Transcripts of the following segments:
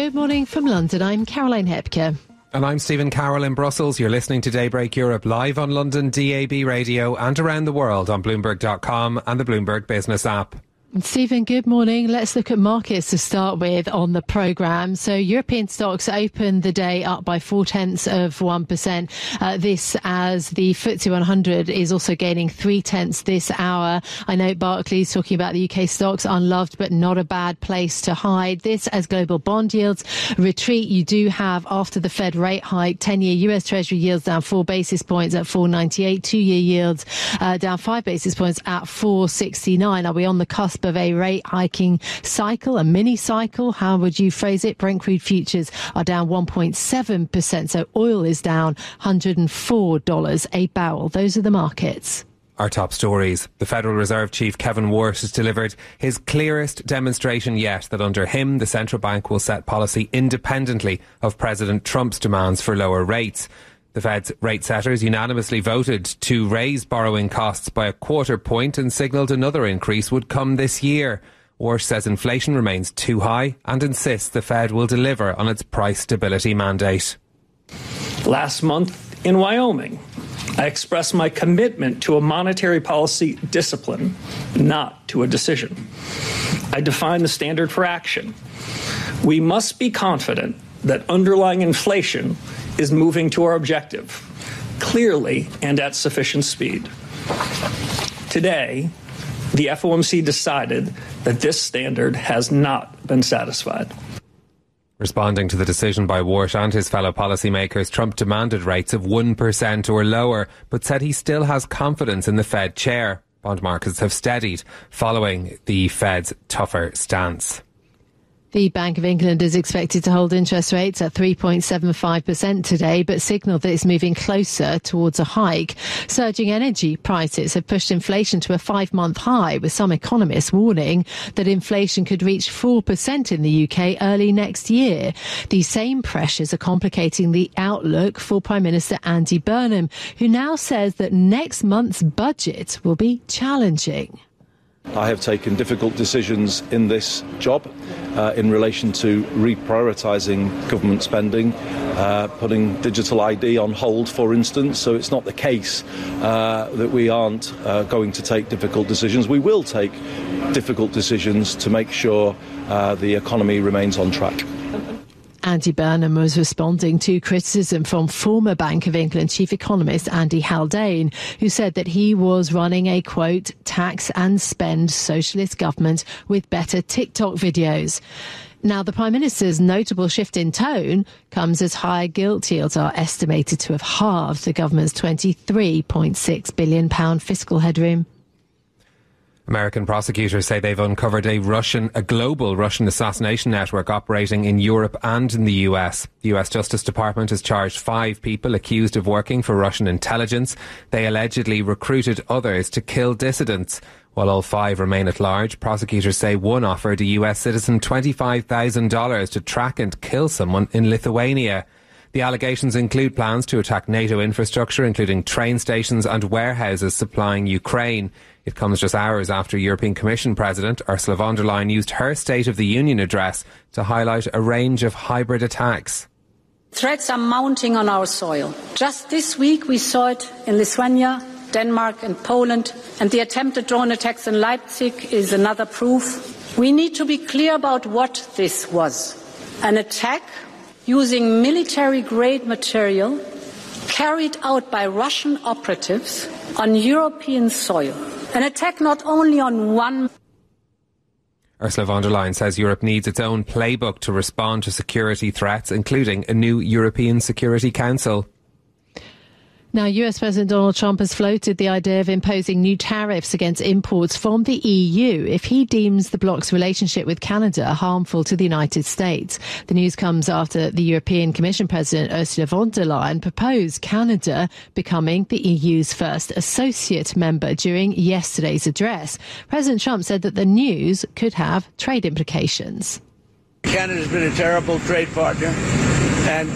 Good morning from London. I'm Caroline Hepker. And I'm Stephen Carroll in Brussels. You're listening to Daybreak Europe live on London DAB radio and around the world on Bloomberg.com and the Bloomberg Business app. Stephen, good morning. Let's look at markets to start with on the programme. So European stocks opened the day up by 0.4%. This as the FTSE 100 is also gaining 0.3 this hour. I know Barclays talking about the UK stocks, unloved but not a bad place to hide. This as global bond yields retreat. You do have, after the Fed rate hike, 10-year US Treasury yields down 4 basis points at 4.98. 2-year yields down 5 basis points at 4.69. Are we on the cusp of a rate hiking cycle, a mini cycle? How would you phrase it? Brent crude futures are down 1.7%. So oil is down $104 a barrel. Those are the markets. Our top stories. The Federal Reserve Chief Kevin Warsh has delivered his clearest demonstration yet that under him the central bank will set policy independently of President Trump's demands for lower rates. The Fed's rate setters unanimously voted to raise borrowing costs by 0.25 point and signalled another increase would come this year. Warsh says inflation remains too high and insists the Fed will deliver on its price stability mandate. Last month in Wyoming, I expressed my commitment to a monetary policy discipline, not to a decision. I defined the standard for action. We must be confident that underlying inflation is moving to our objective, clearly and at sufficient speed. Today, the FOMC decided that this standard has not been satisfied. Responding to the decision by Warsh and his fellow policymakers, Trump demanded rates of 1% or lower, but said he still has confidence in the Fed chair. Bond markets have steadied following the Fed's tougher stance. The Bank of England is expected to hold interest rates at 3.75% today, but signalled that it's moving closer towards a hike. Surging energy prices have pushed inflation to a 5-month high, with some economists warning that inflation could reach 4% in the UK early next year. These same pressures are complicating the outlook for Prime Minister Andy Burnham, who now says that next month's budget will be challenging. I have taken difficult decisions in this job in relation to reprioritising government spending, putting digital ID on hold, for instance. So it's not the case that we aren't going to take difficult decisions. We will take difficult decisions to make sure the economy remains on track. Andy Burnham was responding to criticism from former Bank of England chief economist Andy Haldane, who said that he was running a, quote, tax and spend socialist government with better TikTok videos. Now, the Prime Minister's notable shift in tone comes as higher gilt yields are estimated to have halved the government's £23.6 billion fiscal headroom. American prosecutors say they've uncovered a global Russian assassination network operating in Europe and in the US. The US Justice Department has charged 5 people accused of working for Russian intelligence. They allegedly recruited others to kill dissidents. While all 5 remain at large, prosecutors say one offered a US citizen $25,000 to track and kill someone in Lithuania. The allegations include plans to attack NATO infrastructure, including train stations and warehouses supplying Ukraine. It comes just hours after European Commission President Ursula von der Leyen used her State of the Union address to highlight a range of hybrid attacks. Threats are mounting on our soil. Just this week we saw it in Lithuania, Denmark and Poland, and the attempted drone attacks in Leipzig is another proof. We need to be clear about what this was. An attack using military-grade material carried out by Russian operatives on European soil. An attack not only on one. Ursula von der Leyen says Europe needs its own playbook to respond to security threats, including a new European Security Council. Now, US President Donald Trump has floated the idea of imposing new tariffs against imports from the EU if he deems the bloc's relationship with Canada harmful to the United States. The news comes after the European Commission President Ursula von der Leyen proposed Canada becoming the EU's first associate member during yesterday's address. President Trump said that the news could have trade implications. Canada's been a terrible trade partner, and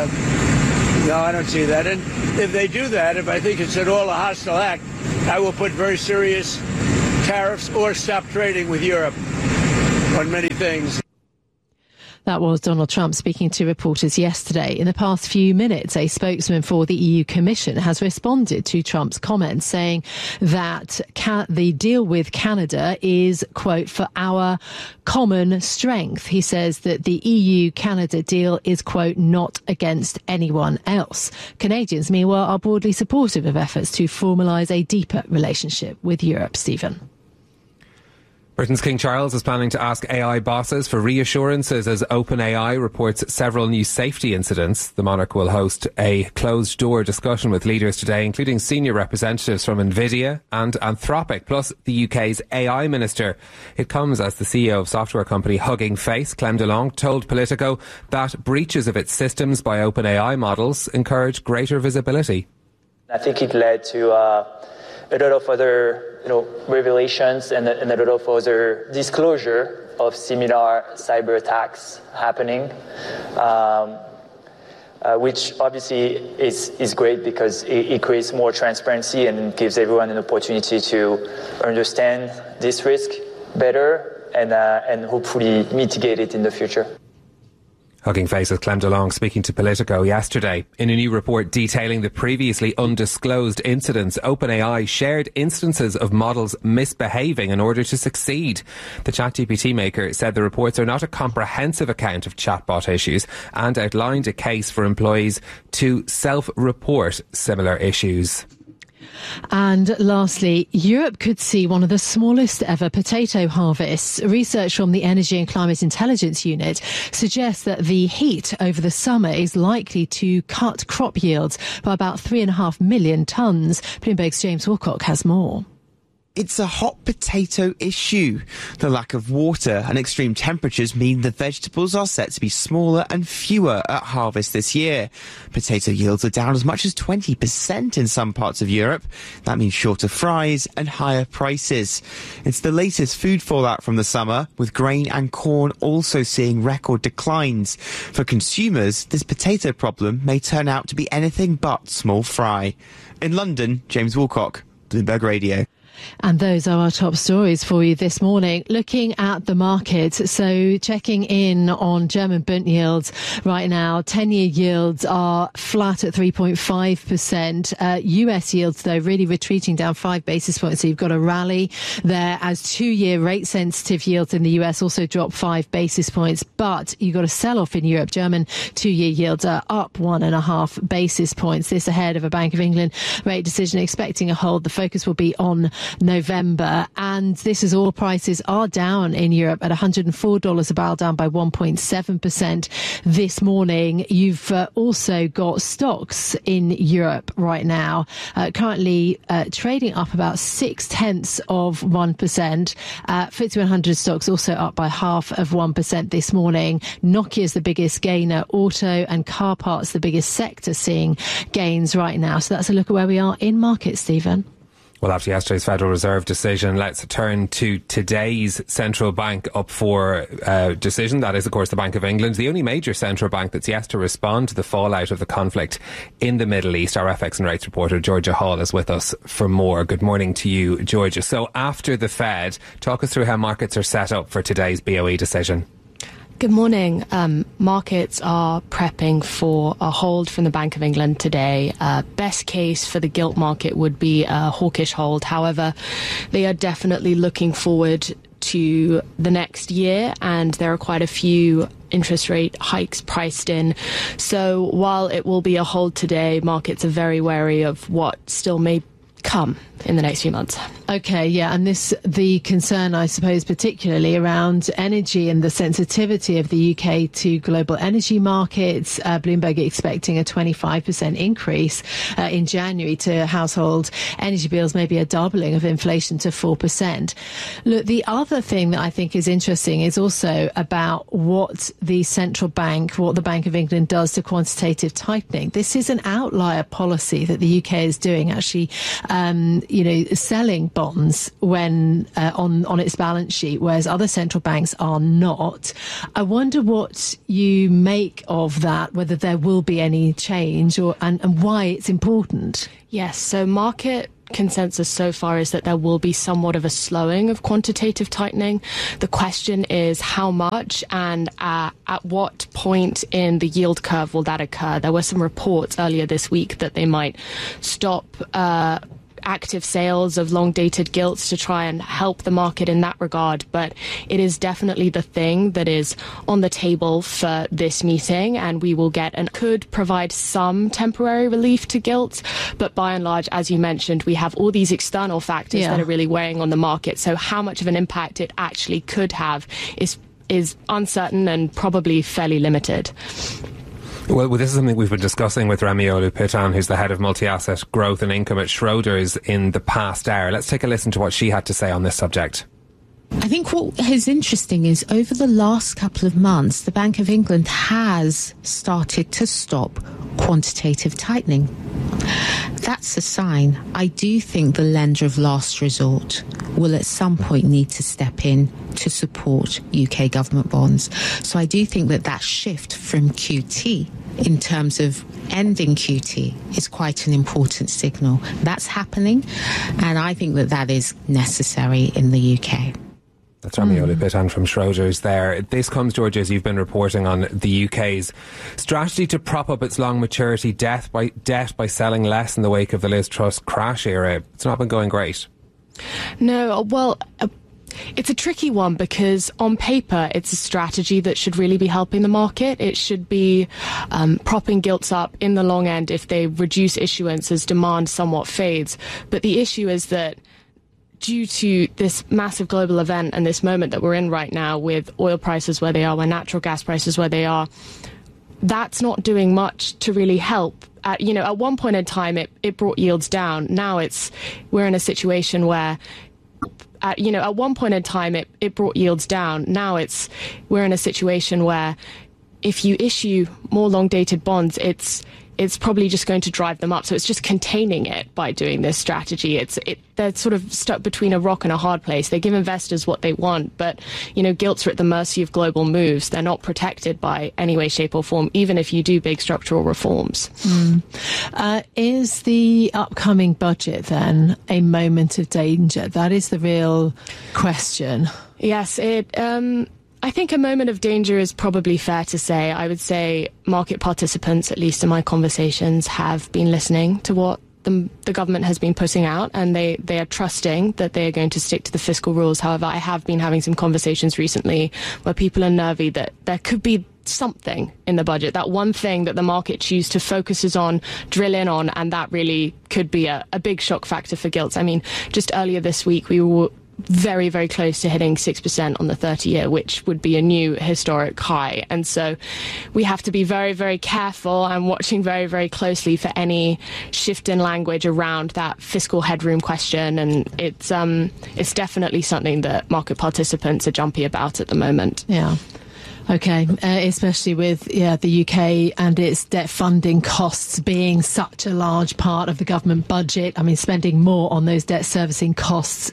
no, I don't see that. And if they do that, if I think it's at all a hostile act, I will put very serious tariffs or stop trading with Europe on many things. That was Donald Trump speaking to reporters yesterday. In the past few minutes, a spokesman for the EU Commission has responded to Trump's comments, saying that the deal with Canada is, quote, for our common strength. He says that the EU-Canada deal is, quote, not against anyone else. Canadians, meanwhile, are broadly supportive of efforts to formalise a deeper relationship with Europe. Stephen. Britain's King Charles is planning to ask AI bosses for reassurances as OpenAI reports several new safety incidents. The monarch will host a closed-door discussion with leaders today, including senior representatives from Nvidia and Anthropic, plus the UK's AI minister. It comes as the CEO of software company Hugging Face, Clem DeLong, told Politico that breaches of its systems by OpenAI models encourage greater visibility. I think it led to a lot of other revelations and a lot of other disclosure of similar cyber attacks happening, which obviously is great because it creates more transparency and gives everyone an opportunity to understand this risk better and hopefully mitigate it in the future. Hugging Face's Clem DeLong speaking to Politico yesterday. In a new report detailing the previously undisclosed incidents, OpenAI shared instances of models misbehaving in order to succeed. The ChatGPT maker said the reports are not a comprehensive account of chatbot issues and outlined a case for employees to self-report similar issues. And lastly, Europe could see one of the smallest ever potato harvests. Research from the Energy and Climate Intelligence Unit suggests that the heat over the summer is likely to cut crop yields by about 3.5 million tonnes. Bloomberg's James Wilcock has more. It's a hot potato issue. The lack of water and extreme temperatures mean the vegetables are set to be smaller and fewer at harvest this year. Potato yields are down as much as 20% in some parts of Europe. That means shorter fries and higher prices. It's the latest food fallout from the summer, with grain and corn also seeing record declines. For consumers, this potato problem may turn out to be anything but small fry. In London, James Wilcock, Bloomberg Radio. And those are our top stories for you this morning. Looking at the market, so checking in on German Bund yields right now. 10-year yields are flat at 3.5%. US yields, though, really retreating down 5 basis points. So you've got a rally there as 2-year rate-sensitive yields in the US also drop 5 basis points. But you've got a sell-off in Europe. German 2-year yields are up 1.5 basis points. This ahead of a Bank of England rate decision expecting a hold. The focus will be on November, and this is oil prices are down in Europe at $104 a barrel, down by 1.7% this morning. You've also got stocks in Europe right now currently trading up about 0.6%. FTSE 100 stocks also up by 0.5% this morning. Nokia is the biggest gainer. Auto and car parts the biggest sector seeing gains right now. So that's a look at where we are in markets, Stephen. Well, after yesterday's Federal Reserve decision, let's turn to today's central bank up for decision. That is, of course, the Bank of England, the only major central bank that's yet to respond to the fallout of the conflict in the Middle East. Our FX and rates reporter, Georgia Hall, is with us for more. Good morning to you, Georgia. So after the Fed, talk us through how markets are set up for today's BOE decision. Good morning. Markets are prepping for a hold from the Bank of England today. Best case for the gilt market would be a hawkish hold. However, they are definitely looking forward to the next year, and there are quite a few interest rate hikes priced in. So while it will be a hold today, markets are very wary of what still may come in the next few months. Okay, yeah, and the concern, I suppose, particularly around energy and the sensitivity of the UK to global energy markets. Bloomberg expecting a 25% increase in January to household energy bills, maybe a doubling of inflation to 4%. Look, the other thing that I think is interesting is also about what the central bank, what the Bank of England does to quantitative tightening. This is an outlier policy that the UK is doing, actually, selling bonds when on its balance sheet, whereas other central banks are not. I wonder what you make of that, whether there will be any change and why it's important. Yes, so market consensus so far is that there will be somewhat of a slowing of quantitative tightening. The question is how much and at what point in the yield curve will that occur? There were some reports earlier this week that they might stop active sales of long-dated gilts to try and help the market in that regard, but it is definitely the thing that is on the table for this meeting, and we will get and could provide some temporary relief to gilts, but by and large, as you mentioned, we have all these external factors that are really weighing on the market, so how much of an impact it actually could have is uncertain and probably fairly limited. Well, this is something we've been discussing with Remi Olu-Pitan, who's the head of multi-asset growth and income at Schroders, in the past hour. Let's take a listen to what she had to say on this subject. I think what is interesting is over the last couple of months, the Bank of England has started to stop quantitative tightening. That's a sign. I do think the lender of last resort will at some point need to step in to support UK government bonds. So I do think that shift from QT in terms of ending QT is quite an important signal. That's happening, and I think that is necessary in the UK. That's Remi Olu-Pitan from Schroders there. This comes, George, as you've been reporting on the UK's strategy to prop up its long maturity debt by selling less in the wake of the Liz Truss crash era. It's not been going great. No, well, it's a tricky one because on paper it's a strategy that should really be helping the market. It should be propping gilts up in the long end if they reduce issuance as demand somewhat fades. But the issue is that due to this massive global event and this moment that we're in right now with oil prices where they are, with natural gas prices where they are, that's not doing much to really help. At one point in time, it brought yields down. Now we're in a situation where at one point in time, it brought yields down. Now we're in a situation where if you issue more long-dated bonds, it's probably just going to drive them up. So it's just containing it by doing this strategy. They're sort of stuck between a rock and a hard place. They give investors what they want, but, gilts are at the mercy of global moves. They're not protected by any way, shape or form, even if you do big structural reforms. Is the upcoming budget then a moment of danger? That is the real question. Yes, I think a moment of danger is probably fair to say. I would say market participants, at least in my conversations, have been listening to what the government has been putting out, and they are trusting that they are going to stick to the fiscal rules. However, I have been having some conversations recently where people are nervy that there could be something in the budget, that one thing that the market choose to focuses on, drill in on, and that really could be a big shock factor for gilts. I mean, just earlier this week, we were very, very close to hitting 6% on the 30-year, which would be a new historic high. And so we have to be very, very careful and watching very, very closely for any shift in language around that fiscal headroom question. And it's definitely something that market participants are jumpy about at the moment. Yeah. Okay, especially with the UK and its debt funding costs being such a large part of the government budget. I mean, spending more on those debt servicing costs.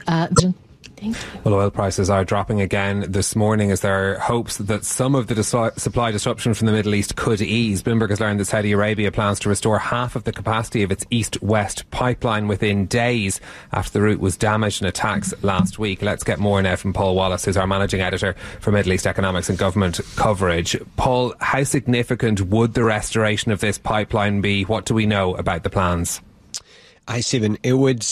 Well, oil prices are dropping again this morning as there are hopes that some of the supply disruption from the Middle East could ease. Bloomberg has learned that Saudi Arabia plans to restore half of the capacity of its east-west pipeline within days after the route was damaged in attacks last week. Let's get more now from Paul Wallace, who's our managing editor for Middle East Economics and Government Coverage. Paul, how significant would the restoration of this pipeline be? What do we know about the plans? Hi, Stephen. It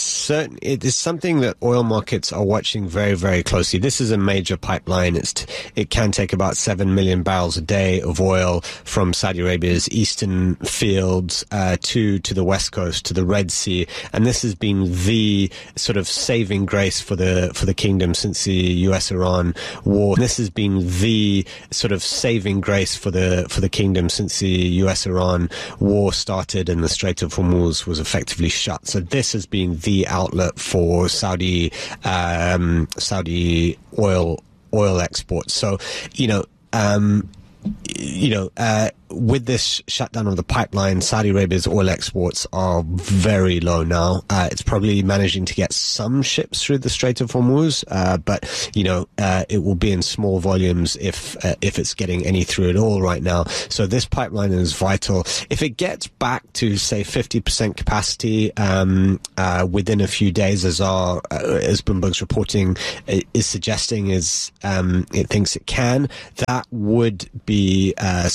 is something that oil markets are watching very, very closely. This is a major pipeline. It can take about 7 million barrels a day of oil from Saudi Arabia's eastern fields to the west coast, to the Red Sea. And this has been the sort of saving grace for the kingdom since the US-Iran war. This has been the sort of saving grace for the kingdom since the US-Iran war started and the Strait of Hormuz was effectively shut. So this has been the outlet for Saudi oil exports. So, with this shutdown of the pipeline, Saudi Arabia's oil exports are very low now. It's probably managing to get some ships through the Strait of Hormuz, but it will be in small volumes if it's getting any through at all right now. So this pipeline is vital. If it gets back to, say, 50% capacity within a few days, as Bloomberg's reporting is suggesting, it thinks it can, that would be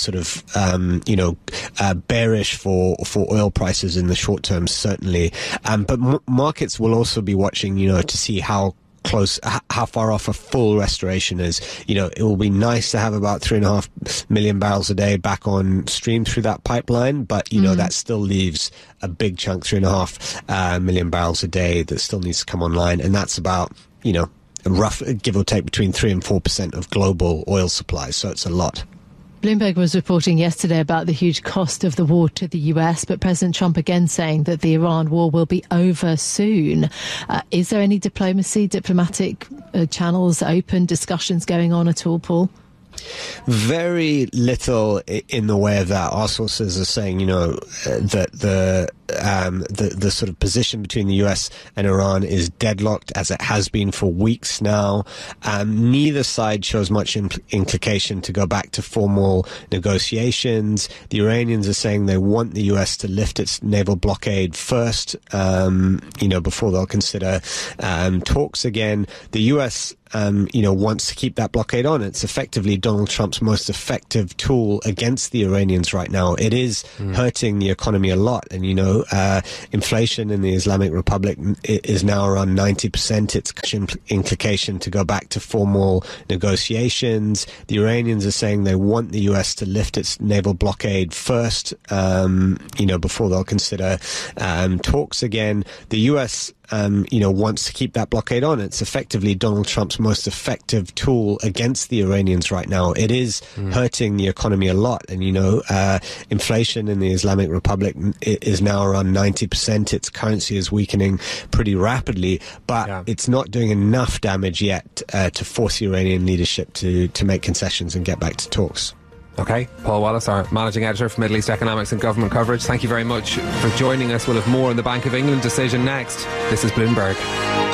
bearish for oil prices in the short term, certainly. But markets will also be watching, to see how far off a full restoration is. It will be nice to have about 3.5 million barrels a day back on stream through that pipeline, but that still leaves a big chunk, 3.5 million barrels a day, that still needs to come online, and that's about a rough give or take between 3 and 4% of global oil supply. So it's a lot. Bloomberg was reporting yesterday about the huge cost of the war to the US, but President Trump again saying that the Iran war will be over soon. Is there any diplomatic channels open, discussions going on at all, Paul? Very little in the way of that. Our sources are saying, that the sort of position between the US and Iran is deadlocked, as it has been for weeks now. Neither side shows much implication to go back to formal negotiations. The Iranians are saying they want the US to lift its naval blockade first, before they'll consider talks again. The US wants to keep that blockade on. It's effectively Donald Trump's most effective tool against the Iranians right now. It is hurting the economy a lot. And, inflation in the Islamic Republic is now around 90%. It's implication to go back to formal negotiations. The Iranians are saying they want the US to lift its naval blockade first, before they'll consider talks again. The US wants to keep that blockade on. It's effectively Donald Trump's most effective tool against the Iranians right now. It is hurting the economy a lot. And, inflation in the Islamic Republic is now around 90%. Its currency is weakening pretty rapidly, but it's not doing enough damage yet to force the Iranian leadership to make concessions and get back to talks. Okay, Paul Wallace, our managing editor for Middle East Economics and Government Coverage, thank you very much for joining us. We'll have more on the Bank of England decision next. This is Bloomberg.